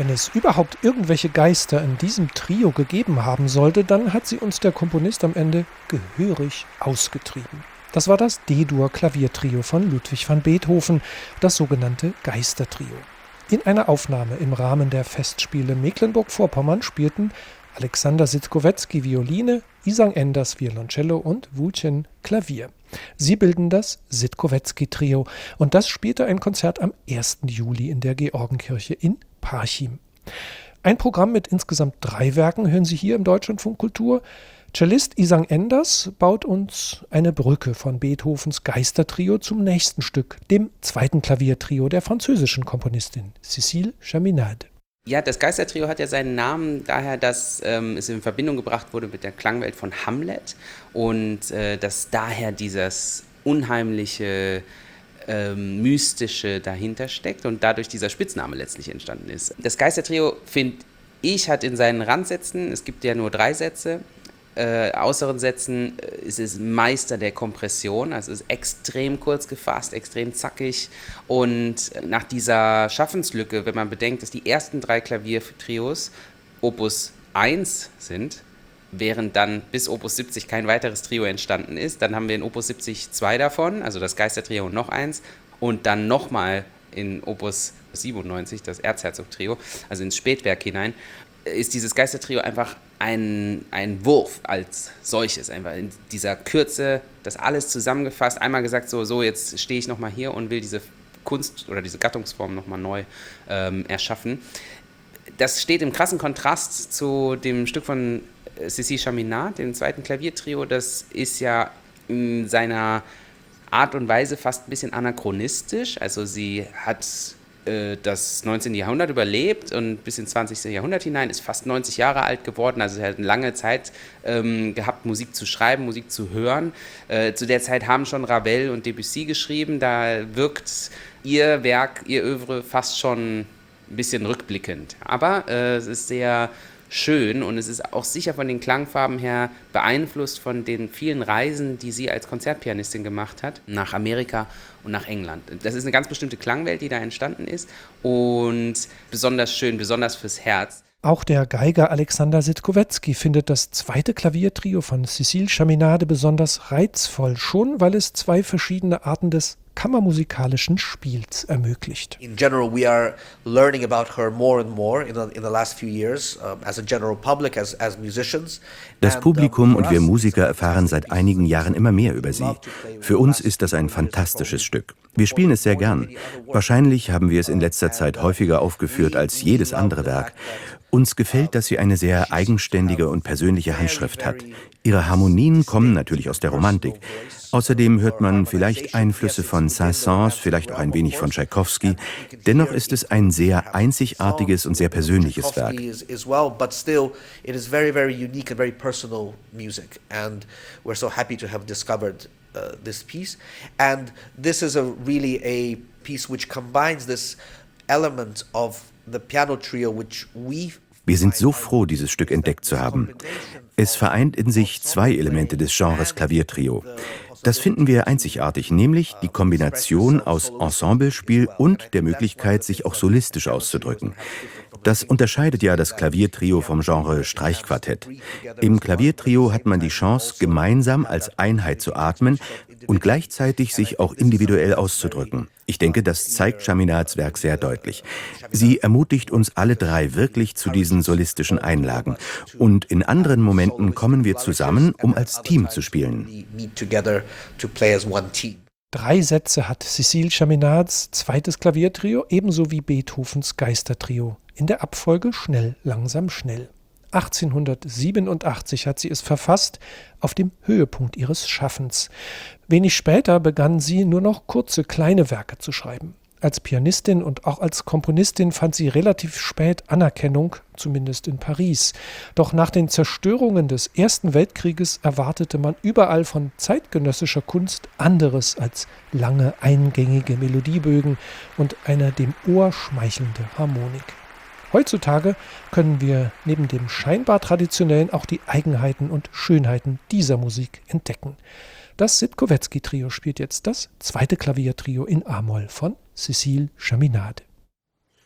Wenn es überhaupt irgendwelche Geister in diesem Trio gegeben haben sollte, dann hat sie uns der Komponist am Ende gehörig ausgetrieben. Das war das D-Dur-Klaviertrio von Ludwig van Beethoven, das sogenannte Geistertrio. In einer Aufnahme im Rahmen der Festspiele Mecklenburg-Vorpommern spielten Alexander Sitkowetzki Violine, Isang Enders Violoncello und Wulchen Klavier. Sie bilden das Sitkowetzki-Trio und das spielte ein Konzert am 1. Juli in der Georgenkirche in Parchim. Ein Programm mit insgesamt 3 Werken hören Sie hier im Deutschlandfunk Kultur. Cellist Isang Enders baut uns eine Brücke von Beethovens Geistertrio zum nächsten Stück, dem 2. Klaviertrio der französischen Komponistin Cécile Chaminade. Ja, das Geistertrio hat ja seinen Namen daher, dass es in Verbindung gebracht wurde mit der Klangwelt von Hamlet und dass daher dieses unheimliche, mystische dahinter steckt und dadurch dieser Spitzname letztlich entstanden ist. Das Geistertrio, finde ich, hat in seinen Randsätzen, es gibt ja nur 3 Sätze, äußeren Sätzen ist es Meister der Kompression, also es ist extrem kurz gefasst, extrem zackig und nach dieser Schaffenslücke, wenn man bedenkt, dass die ersten 3 Klaviertrios Opus 1 sind, während dann bis Opus 70 kein weiteres Trio entstanden ist, dann haben wir in Opus 70 2 davon, also das Geistertrio und noch eins und dann nochmal in Opus 97 das Erzherzog-Trio, also ins Spätwerk hinein, ist dieses Geistertrio einfach ein Wurf als solches, einfach in dieser Kürze, das alles zusammengefasst, einmal gesagt, so jetzt stehe ich nochmal hier und will diese Kunst oder diese Gattungsform nochmal neu erschaffen. Das steht im krassen Kontrast zu dem Stück von Cécile Chaminade, dem 2. Klaviertrio, das ist ja in seiner Art und Weise fast ein bisschen anachronistisch, also sie hat das 19. Jahrhundert überlebt und bis ins 20. Jahrhundert hinein, ist fast 90 Jahre alt geworden, also sie hat eine lange Zeit gehabt, Musik zu schreiben, Musik zu hören. Zu der Zeit haben schon Ravel und Debussy geschrieben, da wirkt ihr Werk, ihr Œuvre fast schon ein bisschen rückblickend. Aber es ist sehr schön und es ist auch sicher von den Klangfarben her beeinflusst von den vielen Reisen, die sie als Konzertpianistin gemacht hat, nach Amerika und nach England. Das ist eine ganz bestimmte Klangwelt, die da entstanden ist und besonders schön, besonders fürs Herz. Auch der Geiger Alexander Sitkowetzki findet das 2. Klaviertrio von Cécile Chaminade besonders reizvoll, schon weil es 2 verschiedene Arten des kammermusikalischen Spiels ermöglicht. In general, we are learning about her more and more in the last few years, as a general public, as musicians. Das Publikum und wir Musiker erfahren seit einigen Jahren immer mehr über sie. Für uns ist das ein fantastisches Stück. Wir spielen es sehr gern. Wahrscheinlich haben wir es in letzter Zeit häufiger aufgeführt als jedes andere Werk. Uns gefällt, dass sie eine sehr eigenständige und persönliche Handschrift hat. Ihre Harmonien kommen natürlich aus der Romantik. Außerdem hört man vielleicht Einflüsse von Saint-Saëns, vielleicht auch ein wenig von Tschaikowski. Dennoch ist es ein sehr einzigartiges und sehr persönliches Werk. This piece, and this is really a piece which combines this element of the piano trio which Wir sind so froh, dieses Stück entdeckt zu haben. Es vereint in sich 2 Elemente des Genres Klaviertrio. Das finden wir einzigartig, nämlich die Kombination aus Ensemblespiel und der Möglichkeit, sich auch solistisch auszudrücken. Das unterscheidet ja das Klaviertrio vom Genre Streichquartett. Im Klaviertrio hat man die Chance, gemeinsam als Einheit zu atmen und gleichzeitig sich auch individuell auszudrücken. Ich denke, das zeigt Chaminades Werk sehr deutlich. Sie ermutigt uns alle 3 wirklich zu diesen solistischen Einlagen. Und in anderen Momenten kommen wir zusammen, um als Team zu spielen. 3 Sätze hat Cécile Chaminades 2. Klaviertrio, ebenso wie Beethovens Geistertrio. In der Abfolge schnell, langsam, schnell. 1887 hat sie es verfasst, auf dem Höhepunkt ihres Schaffens. Wenig später begann sie nur noch kurze, kleine Werke zu schreiben. Als Pianistin und auch als Komponistin fand sie relativ spät Anerkennung, zumindest in Paris. Doch nach den Zerstörungen des Ersten Weltkrieges erwartete man überall von zeitgenössischer Kunst anderes als lange, eingängige Melodiebögen und eine dem Ohr schmeichelnde Harmonik. Heutzutage können wir neben dem scheinbar Traditionellen auch die Eigenheiten und Schönheiten dieser Musik entdecken. Das Sitkowetzki-Trio spielt jetzt das 2. Klaviertrio in A-Moll von Cécile Chaminade.